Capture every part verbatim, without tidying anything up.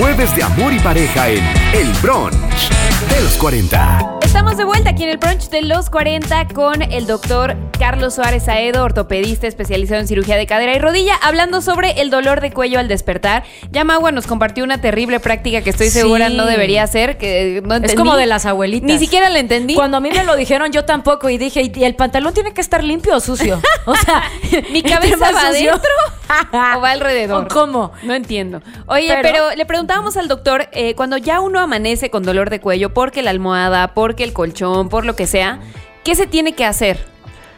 Jueves de amor y pareja en El Brunch de los cuarenta. Estamos de vuelta aquí en el Brunch de los cuarenta con el doctor Carlos Suárez Aedo, ortopedista especializado en cirugía de cadera y rodilla, hablando sobre el dolor de cuello al despertar. Ya Magua nos compartió una terrible práctica que estoy Sí. segura no debería hacer, que no entendí. Es como de las abuelitas. Ni siquiera la entendí. Cuando a mí me lo dijeron, yo tampoco. Y dije, ¿y el pantalón tiene que estar limpio o sucio? O sea, ¿mi cabeza va adentro o va alrededor? ¿O cómo? No entiendo. Oye, pero, Pero- le preguntábamos al doctor, eh, cuando ya uno amanece con dolor de cuello, porque la almohada, porque el colchón, por lo que sea, ¿qué se tiene que hacer?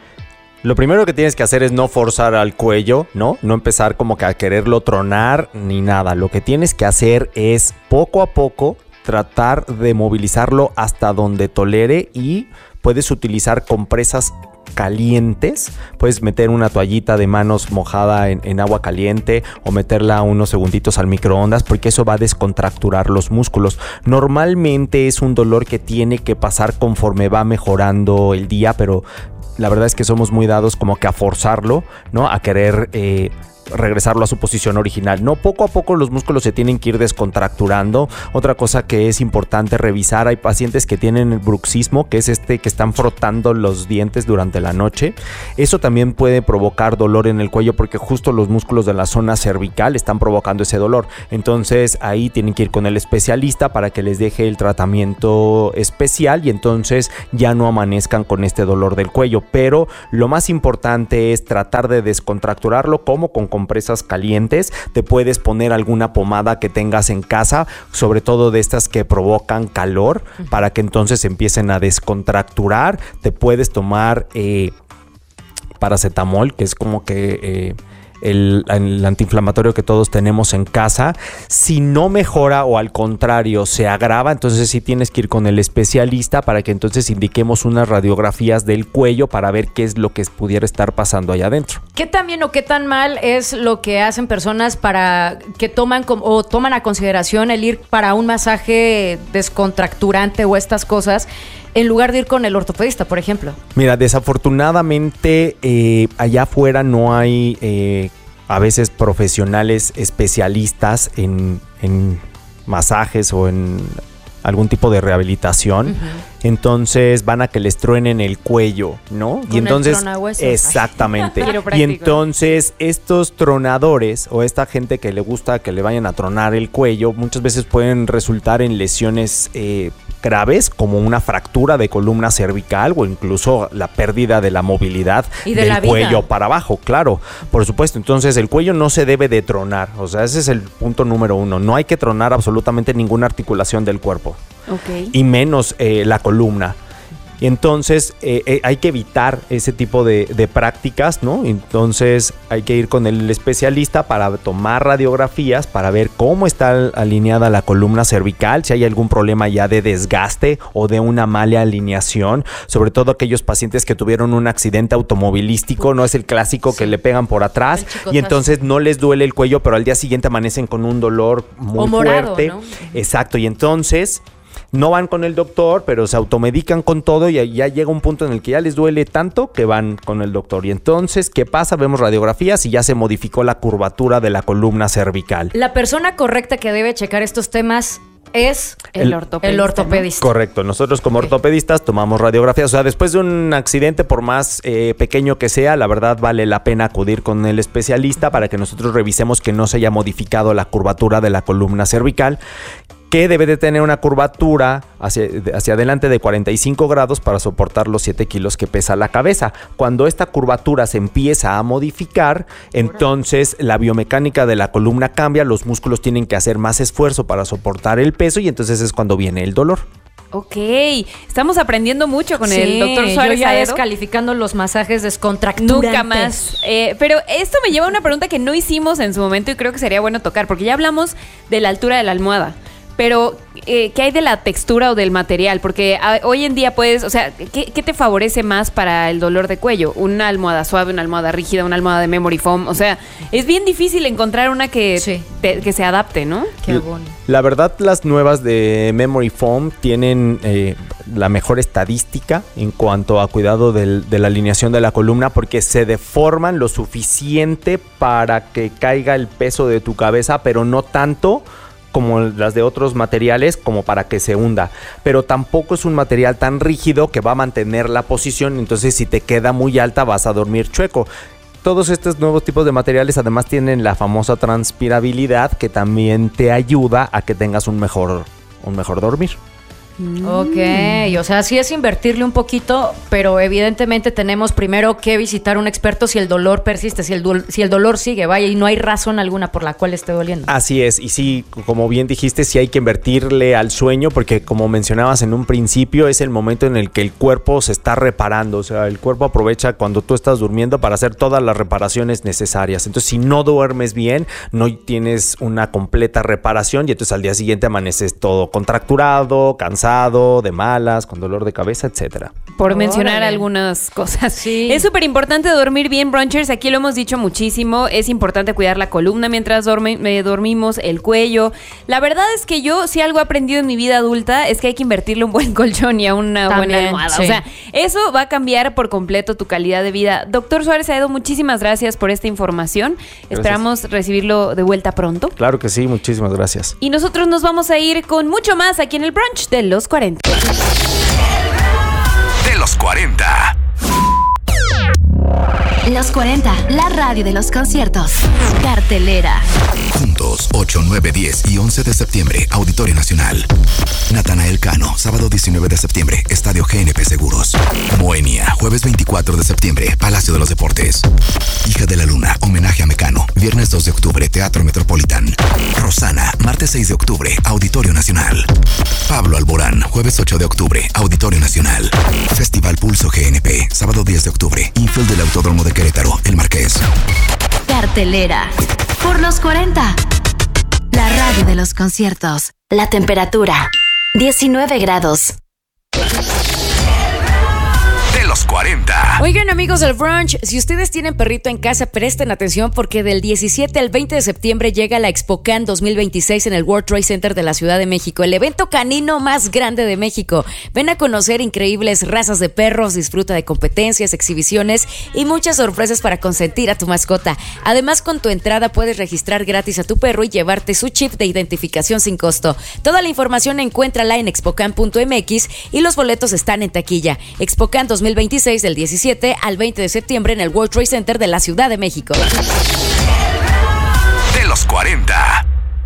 Lo primero que tienes que hacer es no forzar al cuello, ¿no? No empezar como que a quererlo tronar ni nada. Lo que tienes que hacer es poco a poco tratar de movilizarlo hasta donde tolere y puedes utilizar compresas calientes. Puedes meter una toallita de manos mojada en, en agua caliente o meterla unos segunditos al microondas porque eso va a descontracturar los músculos. Normalmente es un dolor que tiene que pasar conforme va mejorando el día, pero la verdad es que somos muy dados como que a forzarlo, ¿no? A querer eh, regresarlo a su posición original. No, poco a poco los músculos se tienen que ir descontracturando. Otra cosa que es importante revisar, hay pacientes que tienen el bruxismo, que es este que están frotando los dientes durante la noche. Eso también puede provocar dolor en el cuello porque justo los músculos de la zona cervical están provocando ese dolor. Entonces ahí tienen que ir con el especialista para que les deje el tratamiento especial y entonces ya no amanezcan con este dolor del cuello. Pero lo más importante es tratar de descontracturarlo como con compresas calientes. Te puedes poner alguna pomada que tengas en casa, sobre todo de estas que provocan calor, para que entonces empiecen a descontracturar. Te puedes tomar eh, paracetamol, que es como que eh, el, el antiinflamatorio que todos tenemos en casa. Si no mejora o al contrario se agrava, entonces sí tienes que ir con el especialista para que entonces indiquemos unas radiografías del cuello para ver qué es lo que pudiera estar pasando allá adentro. ¿Qué tan bien o qué tan mal es lo que hacen personas para que toman com- o toman a consideración el ir para un masaje descontracturante o estas cosas en lugar de ir con el ortopedista, por ejemplo? Mira, desafortunadamente eh, allá afuera no hay eh, a veces profesionales especialistas en, en masajes o en algún tipo de rehabilitación. Uh-huh. Entonces van a que les truenen el cuello, ¿no? Con y entonces el tronahuesos. exactamente. Y entonces estos tronadores o esta gente que le gusta que le vayan a tronar el cuello muchas veces pueden resultar en lesiones eh, graves como una fractura de columna cervical o incluso la pérdida de la movilidad y de del la vida. cuello para abajo, claro, por supuesto. Entonces el cuello no se debe de tronar, o sea, ese es el punto número uno. No hay que tronar absolutamente ninguna articulación del cuerpo. Okay. Y menos eh, la columna. Y entonces eh, eh, hay que evitar ese tipo de, de prácticas, ¿no? Entonces hay que ir con el especialista para tomar radiografías, para ver cómo está alineada la columna cervical, si hay algún problema ya de desgaste o de una mala alineación, sobre todo aquellos pacientes que tuvieron un accidente automovilístico, no es el clásico sí. que le pegan por atrás y entonces no les duele el cuello, pero al día siguiente amanecen con un dolor muy o morado, fuerte. ¿no? Exacto, y entonces no van con el doctor, pero se automedican con todo y ya llega un punto en el que ya les duele tanto que van con el doctor. Y entonces, ¿qué pasa? Vemos radiografías y ya se modificó la curvatura de la columna cervical. La persona correcta que debe checar estos temas es el, el ortopedista. El ortopedista. ¿No? Correcto. Nosotros como okay. ortopedistas tomamos radiografías. O sea, después de un accidente, por más eh, pequeño que sea, la verdad vale la pena acudir con el especialista para que nosotros revisemos que no se haya modificado la curvatura de la columna cervical, que debe de tener una curvatura hacia, hacia adelante de cuarenta y cinco grados para soportar los siete kilos que pesa la cabeza. Cuando esta curvatura se empieza a modificar, entonces la biomecánica de la columna cambia, los músculos tienen que hacer más esfuerzo para soportar el peso y entonces es cuando viene el dolor. Ok, estamos aprendiendo mucho con sí, el doctor Suárez yo ya Aedo. descalificando los masajes descontracturantes. Nunca más. Eh, pero esto me lleva a una pregunta que no hicimos en su momento y creo que sería bueno tocar, porque ya hablamos de la altura de la almohada. Pero, eh, ¿qué hay de la textura o del material? Porque a, hoy en día puedes, o sea, ¿qué, ¿qué te favorece más para el dolor de cuello? ¿Una almohada suave, una almohada rígida, una almohada de memory foam? O sea, es bien difícil encontrar una que, sí. te, que se adapte, ¿no? Qué bueno. La verdad, las nuevas de memory foam tienen eh, la mejor estadística en cuanto a cuidado del, de la alineación de la columna porque se deforman lo suficiente para que caiga el peso de tu cabeza, pero no tanto como las de otros materiales como para que se hunda, pero tampoco es un material tan rígido que va a mantener la posición, entonces si te queda muy alta vas a dormir chueco. Todos estos nuevos tipos de materiales además tienen la famosa transpirabilidad que también te ayuda a que tengas un mejor, un mejor dormir. Ok, o sea, sí es invertirle un poquito, pero evidentemente tenemos primero que visitar un experto si el dolor persiste, si el, do- si el dolor sigue, vaya, y no hay razón alguna por la cual esté doliendo. Así es, y sí, como bien dijiste, sí hay que invertirle al sueño, porque como mencionabas en un principio, es el momento en el que el cuerpo se está reparando, o sea, el cuerpo aprovecha cuando tú estás durmiendo para hacer todas las reparaciones necesarias. Entonces, si no duermes bien, no tienes una completa reparación y entonces al día siguiente amaneces todo contracturado, cansado, de malas, con dolor de cabeza, etcétera. Por mencionar Órale. algunas cosas. Sí. Es súper importante dormir bien, brunchers. Aquí lo hemos dicho muchísimo. Es importante cuidar la columna mientras dormi- eh, dormimos, el cuello. La verdad es que yo, si algo he aprendido en mi vida adulta, es que hay que invertirle un buen colchón y a una También, buena almohada. sí. O sea, eso va a cambiar por completo tu calidad de vida. Doctor Suárez Aedo, muchísimas gracias por esta información. Gracias. Esperamos recibirlo de vuelta pronto. Claro que sí, muchísimas gracias. Y nosotros nos vamos a ir con mucho más aquí en el brunch de los cuarenta. De los cuarenta. Los cuarenta, la radio de los conciertos. Cartelera. Juntos, ocho, nueve, diez y once de septiembre, Auditorio Nacional. Natanael Cano, sábado diecinueve de septiembre, Estadio G N P Seguros. Moenia, jueves veinticuatro de septiembre, Palacio de los Deportes. Hija de la Luna, homenaje a Mecano, viernes dos de octubre, Teatro Metropolitan. Rosana, martes seis de octubre, Auditorio Nacional. Pablo Alborán, jueves ocho de octubre, Auditorio Nacional. Festival Pulso G N P, sábado diez de octubre, Infield del Autódromo de Querétaro, El Marqués. Cartelera. Por los cuarenta. La radio de los conciertos. La temperatura. diecinueve grados. De los cuarenta. Oigan, amigos del brunch, si ustedes tienen perrito en casa, presten atención porque del diecisiete al veinte de septiembre llega la ExpoCan dos mil veintiséis en el World Trade Center de la Ciudad de México, el evento canino más grande de México. Ven a conocer increíbles razas de perros, disfruta de competencias, exhibiciones y muchas sorpresas para consentir a tu mascota. Además, con tu entrada puedes registrar gratis a tu perro y llevarte su chip de identificación sin costo. Toda la información encuéntrala en expocan punto m x y los boletos están en taquilla. ExpoCan dos mil veintiséis del diecisiete al veinte de septiembre en el World Trade Center de la Ciudad de México. De los cuarenta.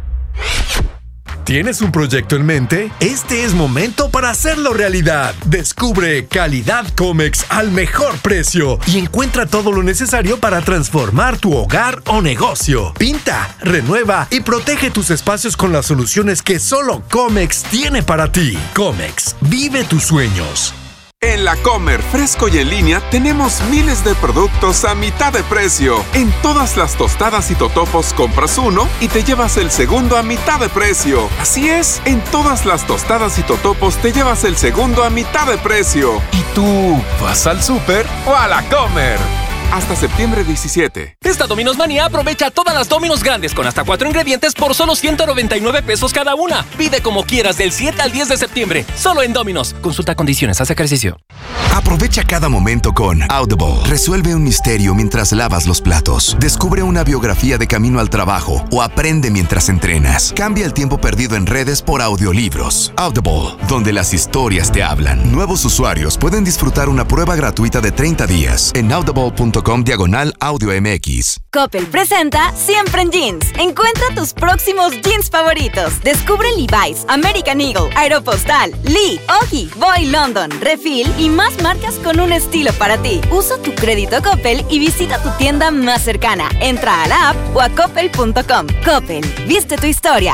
¿Tienes un proyecto en mente? Este es momento para hacerlo realidad. Descubre Calidad Comex al mejor precio y encuentra todo lo necesario para transformar tu hogar o negocio. Pinta, renueva y protege tus espacios con las soluciones que solo Comex tiene para ti. Comex, vive tus sueños. En la Comer, fresco y en línea, tenemos miles de productos a mitad de precio. En todas las tostadas y totopos compras uno y te llevas el segundo a mitad de precio. Así es, en todas las tostadas y totopos te llevas el segundo a mitad de precio. ¿Y tú vas al súper o a la Comer? Hasta septiembre diecisiete. Esta Domino's Manía aprovecha todas las Domino's grandes con hasta cuatro ingredientes por solo ciento noventa y nueve pesos cada una. Pide como quieras del siete al diez de septiembre. Solo en Domino's. Consulta condiciones. Haz ejercicio. Aprovecha cada momento con Audible. Resuelve un misterio mientras lavas los platos. Descubre una biografía de camino al trabajo o aprende mientras entrenas. Cambia el tiempo perdido en redes por audiolibros. Audible, donde las historias te hablan. Nuevos usuarios pueden disfrutar una prueba gratuita de treinta días en audible punto com diagonal audio mx. Coppel presenta Siempre en Jeans. Encuentra tus próximos jeans favoritos. Descubre Levi's, American Eagle, Aeropostale, Lee, Oggy, Boy London, Refill y más marcas con un estilo para ti. Usa tu crédito Coppel y visita tu tienda más cercana. Entra a la app o a coppel punto com. Coppel, viste tu historia.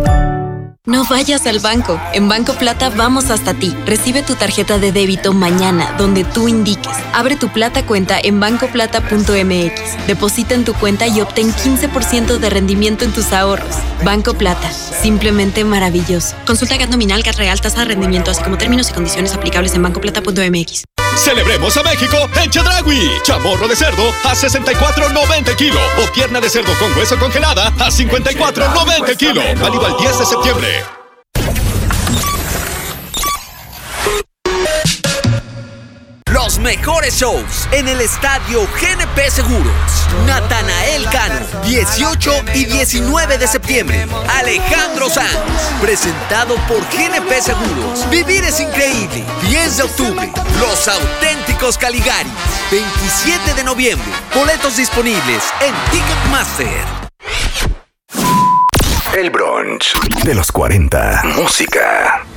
No vayas al banco. En Banco Plata vamos hasta ti. Recibe tu tarjeta de débito mañana, donde tú indiques. Abre tu Plata cuenta en banco plata punto m x. Deposita en tu cuenta y obtén quince por ciento de rendimiento en tus ahorros. Banco Plata. Simplemente maravilloso. Consulta G A T nominal, G A T real, tasa de rendimiento, así como términos y condiciones aplicables en banco plata punto m x. ¡Celebremos a México en Chedraui! Chamorro de cerdo a sesenta y cuatro noventa kilo o pierna de cerdo con hueso congelada a cincuenta y cuatro noventa kilo. Válido al diez de septiembre. Los mejores shows en el estadio G N P Seguros. Natanael Cano, dieciocho y diecinueve de septiembre. Alejandro Sanz, presentado por G N P Seguros. Vivir es increíble. diez de octubre, Los Auténticos Caligaris. veintisiete de noviembre, boletos disponibles en Ticketmaster. El brunch de los cuarenta. Música.